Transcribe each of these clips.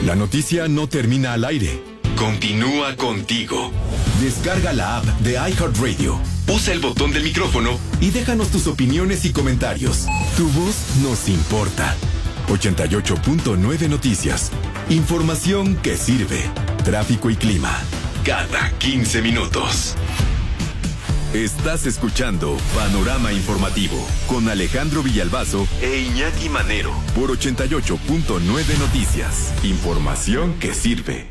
La noticia no termina al aire. Continúa contigo. Descarga la app de iHeartRadio. Usa el botón del micrófono y déjanos tus opiniones y comentarios. Tu voz nos importa. 88.9 Noticias. Información que sirve. Tráfico y clima. Cada 15 minutos. Estás escuchando Panorama Informativo con Alejandro Villalbazo e Iñaki Manero por 88.9 Noticias. Información que sirve.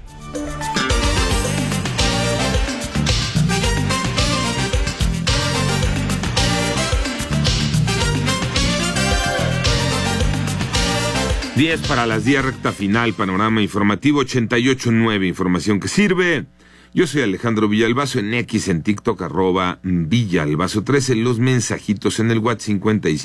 Diez para las 10, recta final, Panorama Informativo 88.9, información que sirve. Yo soy Alejandro Villalbazo, en X, en TikTok, @Villalbazo13, los mensajitos en el WhatsApp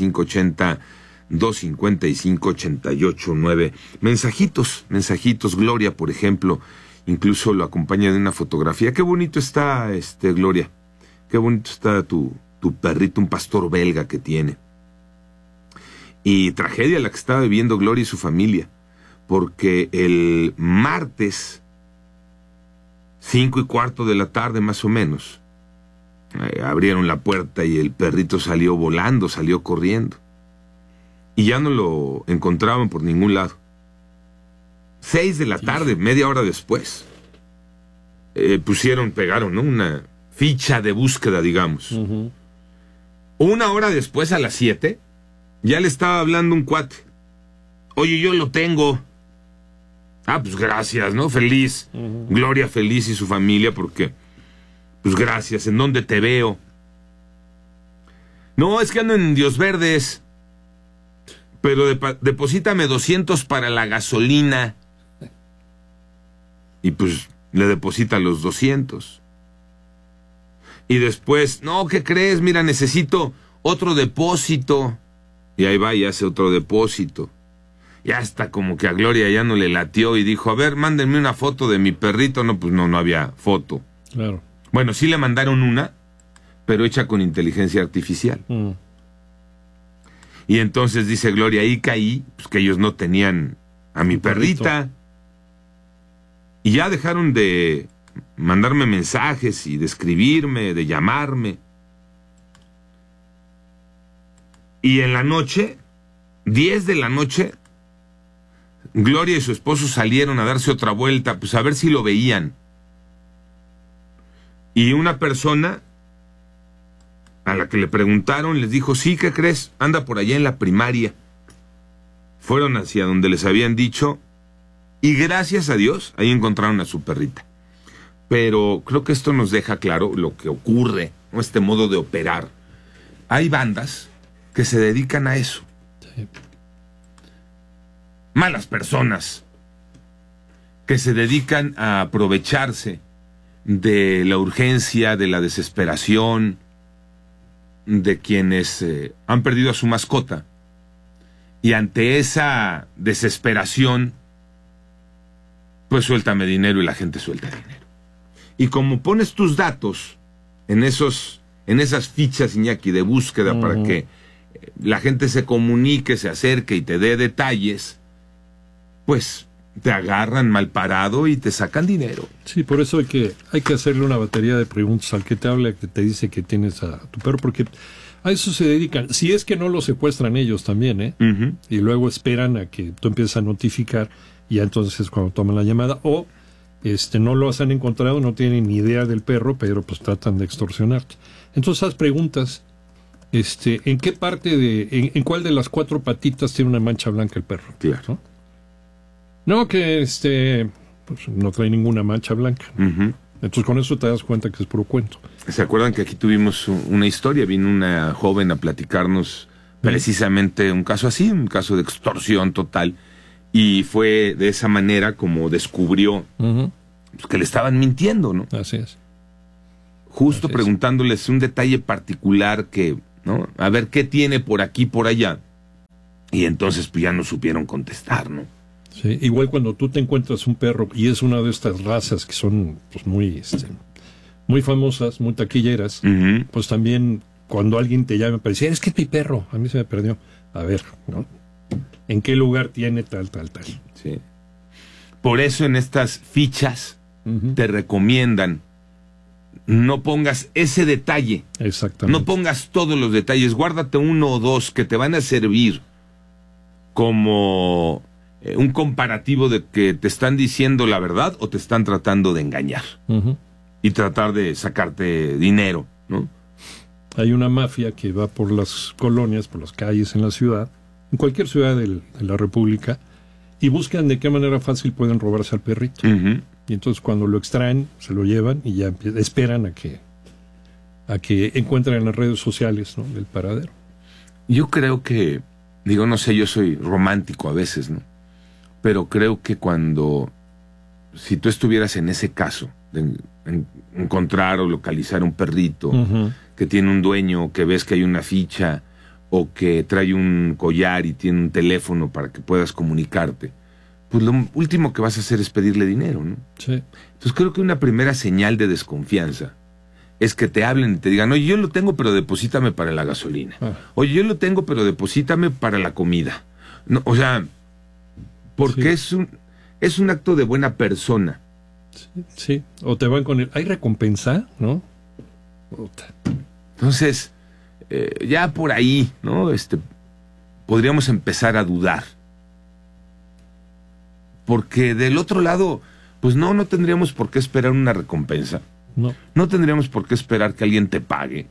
5580-255-889. Mensajitos, Gloria, por ejemplo, incluso lo acompaña de una fotografía. Qué bonito está, Gloria, qué bonito está tu perrito, un pastor belga que tiene. Y tragedia la que estaba viviendo Gloria y su familia, porque el martes 5:15 de la tarde más o menos, abrieron la puerta y el perrito salió volando, salió corriendo. Y ya no lo encontraban por ningún lado. 6 de la tarde, media hora después, pegaron, ¿no?, una ficha de búsqueda, digamos. Uh-huh. Una hora después, a las 7, ya le estaba hablando un cuate. Oye, yo lo tengo. Pues gracias, ¿no? Feliz. Uh-huh. Gloria feliz y su familia porque, pues gracias. ¿En dónde te veo? No, es que ando en Dios Verdes. Pero deposítame 200 para la gasolina. Y pues le deposita los 200. Y después, no, ¿qué crees? Mira, necesito otro depósito. Y ahí va y hace otro depósito. Ya hasta como que a Gloria ya no le latió y dijo, a ver, mándenme una foto de mi perrito. No, pues no había foto. Claro. Bueno, sí le mandaron una, pero hecha con inteligencia artificial. Y entonces dice Gloria, ahí caí, pues que ellos no tenían a mi perrita. Y ya dejaron de mandarme mensajes y de escribirme, de llamarme. Y en la noche, 10 de la noche, Gloria y su esposo salieron a darse otra vuelta, pues a ver si lo veían. Y una persona a la que le preguntaron les dijo, sí, ¿qué crees? Anda por allá en la primaria. Fueron hacia donde les habían dicho y gracias a Dios ahí encontraron a su perrita. Pero creo que esto nos deja claro lo que ocurre, ¿no?, este modo de operar. Hay bandas que se dedican a eso. Sí. Malas personas que se dedican a aprovecharse de la urgencia, de la desesperación de quienes han perdido a su mascota, y ante esa desesperación pues suéltame dinero y la gente suelta dinero. Y como pones tus datos en esas fichas, Iñaki, de búsqueda, uh-huh, para que la gente se comunique, se acerque y te dé detalles, pues te agarran mal parado y te sacan dinero. Sí, por eso hay que hacerle una batería de preguntas al que te habla, que te dice que tienes a tu perro, porque a eso se dedican. Si es que no lo secuestran ellos también, uh-huh, y luego esperan a que tú empieces a notificar, y ya entonces cuando toman la llamada, o no los han encontrado, no tienen ni idea del perro, pero pues tratan de extorsionarte. Entonces haz preguntas. ¿En qué parte en cuál de las 4 patitas tiene una mancha blanca el perro? Claro. No, que pues no trae ninguna mancha blanca. Uh-huh. Entonces con eso te das cuenta que es puro cuento. ¿Se acuerdan que aquí tuvimos una historia? Vino una joven a platicarnos precisamente un caso así, un caso de extorsión total, y fue de esa manera como descubrió, uh-huh, pues, que le estaban mintiendo, ¿no? Así es. Justo así preguntándoles un detalle particular que, ¿no?, a ver qué tiene por aquí, por allá, y entonces pues ya no supieron contestar, ¿no? Sí, igual cuando tú te encuentras un perro y es una de estas razas que son pues muy famosas, muy taquilleras, uh-huh, pues también cuando alguien te llama para decir, es que es mi perro, a mí se me perdió. A ver, ¿no?, ¿en qué lugar tiene tal? Sí. Por eso en estas fichas te recomiendan no pongas ese detalle. Exactamente. No pongas todos los detalles, guárdate 1 o 2 que te van a servir como un comparativo de que te están diciendo la verdad o te están tratando de engañar y tratar de sacarte dinero, ¿no? Hay una mafia que va por las colonias, por las calles en la ciudad, en cualquier ciudad de la República, y buscan de qué manera fácil pueden robarse al perrito. Y entonces cuando lo extraen, se lo llevan y ya esperan a que encuentren en las redes sociales, ¿no?, el paradero. Yo creo que, digo, no sé, yo soy romántico a veces, ¿no? Pero creo que si tú estuvieras en ese caso, de encontrar o localizar un perrito que tiene un dueño, que ves que hay una ficha o que trae un collar y tiene un teléfono para que puedas comunicarte, pues lo último que vas a hacer es pedirle dinero, ¿no? Sí. Entonces creo que una primera señal de desconfianza es que te hablen y te digan, oye, yo lo tengo, pero deposítame para la gasolina. Oye, yo lo tengo, pero deposítame para la comida. No, o sea, porque es un acto de buena persona. Sí. O te van con hay recompensa, ¿no? Entonces, ya por ahí, ¿no? Podríamos empezar a dudar. Porque del otro lado, pues no tendríamos por qué esperar una recompensa. No tendríamos por qué esperar que alguien te pague.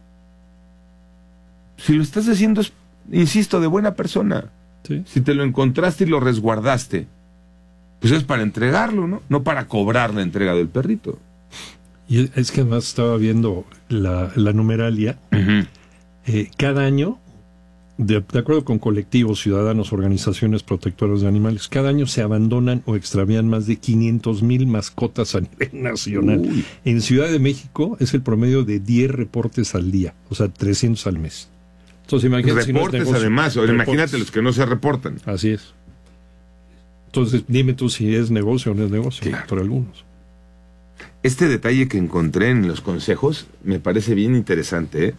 Si lo estás haciendo es, insisto, de buena persona. Sí. Si te lo encontraste y lo resguardaste, pues es para entregarlo, ¿no? No para cobrar la entrega del perrito. Y es que además estaba viendo la numeralia. Cada año, de acuerdo con colectivos, ciudadanos, organizaciones protectoras de animales, cada año se abandonan o extravían más de 500,000 mascotas a nivel nacional. En Ciudad de México es el promedio de 10 reportes al día, o sea, 300 al mes. Entonces, imagínate, reportes, si no es además, imagínate los que no se reportan. Así es. Entonces, dime tú si es negocio o no es negocio, claro, para algunos. Este detalle que encontré en los consejos me parece bien interesante,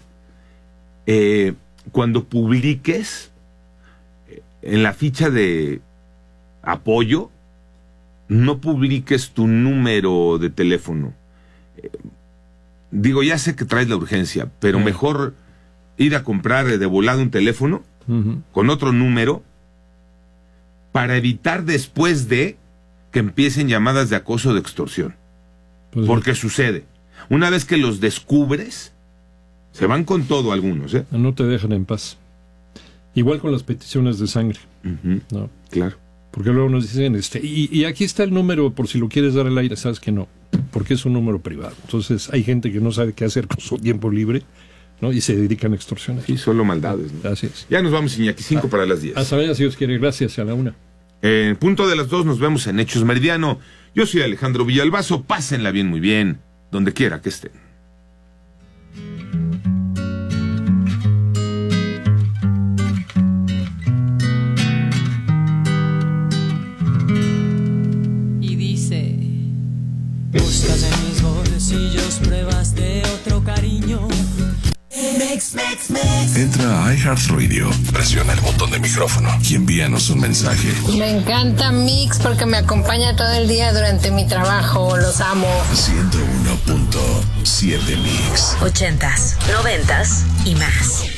cuando publiques en la ficha de apoyo, no publiques tu número de teléfono. Digo, ya sé que traes la urgencia, pero mejor ir a comprar de volada un teléfono con otro número para evitar después de que empiecen llamadas de acoso o de extorsión. Pues porque sucede. Una vez que los descubres, se van con todo algunos, ¿eh? No te dejan en paz. Igual con las peticiones de sangre. ¿No? Claro. Porque luego nos dicen, y aquí está el número por si lo quieres dar al aire. Sabes que no, porque es un número privado. Entonces hay gente que no sabe qué hacer con su tiempo libre, ¿no? Y se dedican a extorsionar. Sí, solo maldades, ¿no? Así es. Ya nos vamos, Iñaki, 5 para las 10. Hasta mañana, si Dios quiere. Gracias, a la 1. En punto de las 2 nos vemos en Hechos Meridiano. Yo soy Alejandro Villalbazo. Pásenla bien, muy bien, donde quiera que estén. Y dice: buscas en mis bolsillos pruebas de otro cariño. Entra a iHeartRadio, presiona el botón de micrófono y envíanos un mensaje. Me encanta Mix porque me acompaña todo el día durante mi trabajo. Los amo. 101.7 Mix. 80s, 90s y más.